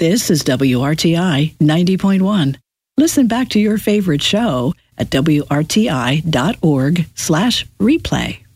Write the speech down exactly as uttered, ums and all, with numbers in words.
This is W R T I ninety point one. Listen back to your favorite show at W R T I dot org slash replay.